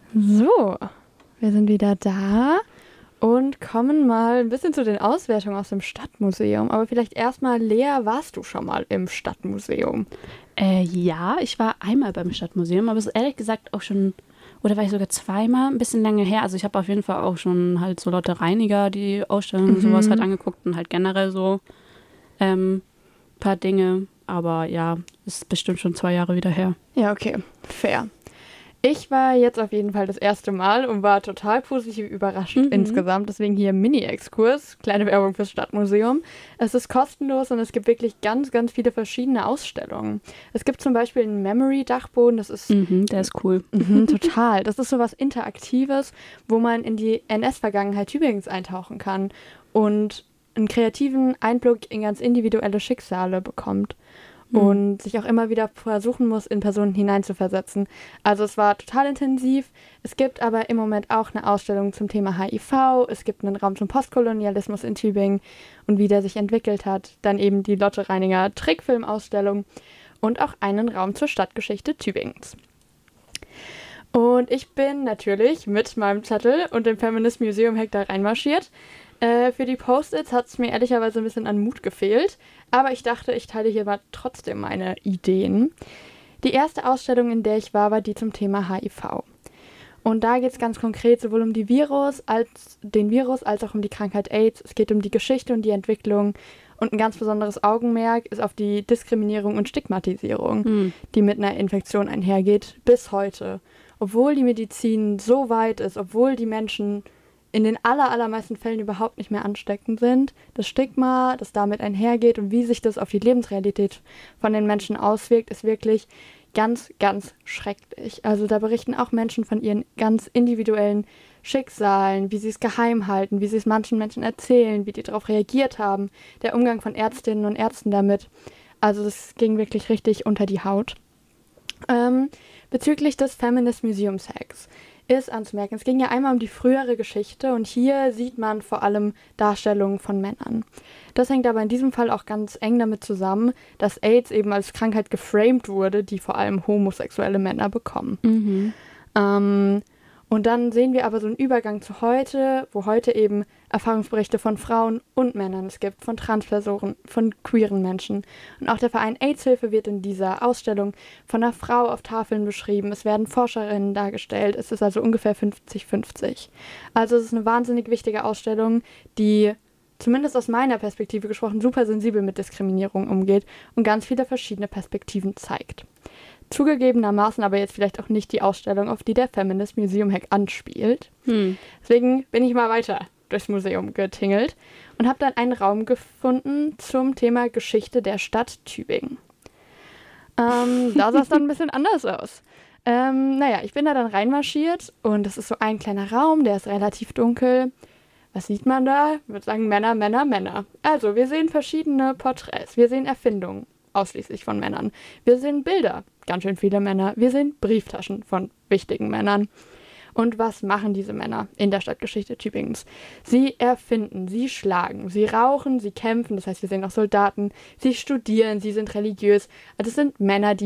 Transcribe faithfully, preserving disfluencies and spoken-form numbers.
So, wir sind wieder da und kommen mal ein bisschen zu den Auswertungen aus dem Stadtmuseum. Aber vielleicht erstmal, Lea, warst du schon mal im Stadtmuseum? Äh, ja, ich war einmal beim Stadtmuseum, aber es ist ehrlich gesagt auch schon, oder war ich sogar zweimal, ein bisschen lange her. Also ich habe auf jeden Fall auch schon halt so Lotte Reiniger, die Ausstellung und sowas halt Mhm. angeguckt und halt generell so ähm, paar Dinge. Aber ja, ist bestimmt schon zwei Jahre wieder her. Ja, okay, fair. Ich war jetzt auf jeden Fall das erste Mal und war total positiv überrascht Mhm. insgesamt. Deswegen hier Mini-Exkurs, kleine Werbung fürs Stadtmuseum. Es ist kostenlos und es gibt wirklich ganz, ganz viele verschiedene Ausstellungen. Es gibt zum Beispiel einen Memory-Dachboden, das ist Mhm, der ist cool. mhm, total. Das ist so was Interaktives, wo man in die N S-Vergangenheit Tübingens eintauchen kann und einen kreativen Einblick in ganz individuelle Schicksale bekommt Mhm. und sich auch immer wieder versuchen muss, in Personen hineinzuversetzen. Also es war total intensiv. Es gibt aber im Moment auch eine Ausstellung zum Thema H I V. Es gibt einen Raum zum Postkolonialismus in Tübingen und wie der sich entwickelt hat. Dann eben die Lotte Reininger Trickfilmausstellung und auch einen Raum zur Stadtgeschichte Tübingens. Und ich bin natürlich mit meinem Zettel und dem Feminist Museum Hack da reinmarschiert. Äh, für die Post-its hat es mir ehrlicherweise ein bisschen an Mut gefehlt, aber ich dachte, ich teile hier mal trotzdem meine Ideen. Die erste Ausstellung, in der ich war, war die zum Thema H I V. Und da geht es ganz konkret sowohl um die Virus als, den Virus als auch um die Krankheit AIDS. Es geht um die Geschichte und die Entwicklung. Und ein ganz besonderes Augenmerk ist auf die Diskriminierung und Stigmatisierung, Mhm. die mit einer Infektion einhergeht, bis heute. Obwohl die Medizin so weit ist, obwohl die Menschen in den aller, allermeisten Fällen überhaupt nicht mehr ansteckend sind, das Stigma, das damit einhergeht und wie sich das auf die Lebensrealität von den Menschen auswirkt, ist wirklich ganz, ganz schrecklich. Also da berichten auch Menschen von ihren ganz individuellen Schicksalen, wie sie es geheim halten, wie sie es manchen Menschen erzählen, wie die darauf reagiert haben, der Umgang von Ärztinnen und Ärzten damit. Also das ging wirklich richtig unter die Haut. Ähm, bezüglich des Feminist Museum Hacks ist anzumerken, es ging ja einmal um die frühere Geschichte und hier sieht man vor allem Darstellungen von Männern. Das hängt aber in diesem Fall auch ganz eng damit zusammen, dass AIDS eben als Krankheit geframed wurde, die vor allem homosexuelle Männer bekommen. Mhm. Ähm, und dann sehen wir aber so einen Übergang zu heute, wo heute eben Erfahrungsberichte von Frauen und Männern es gibt, von Transpersonen, von queeren Menschen. Und auch der Verein AIDS-Hilfe wird in dieser Ausstellung von einer Frau auf Tafeln beschrieben. Es werden Forscherinnen dargestellt. Es ist also ungefähr fünfzig fünfzig. Also es ist eine wahnsinnig wichtige Ausstellung, die zumindest aus meiner Perspektive gesprochen super sensibel mit Diskriminierung umgeht und ganz viele verschiedene Perspektiven zeigt. Zugegebenermaßen aber jetzt vielleicht auch nicht die Ausstellung, auf die der Feminist Museum Hack anspielt. Mhm. Deswegen bin ich mal weiter durchs Museum getingelt und habe dann einen Raum gefunden zum Thema Geschichte der Stadt Tübingen. Ähm, da sah es dann ein bisschen anders aus. Ähm, naja, ich bin da dann reinmarschiert und es ist so ein kleiner Raum, der ist relativ dunkel. Was sieht man da? Ich würde sagen Männer, Männer, Männer. Also, wir sehen verschiedene Porträts. Wir sehen Erfindungen, ausschließlich von Männern. Wir sehen Bilder, ganz schön viele Männer. Wir sehen Brieftaschen von wichtigen Männern. Und was machen diese Männer in der Stadtgeschichte Tübingens? Sie erfinden, sie schlagen, sie rauchen, sie kämpfen, das heißt, wir sehen auch Soldaten, sie studieren, sie sind religiös. Also es sind Männer, die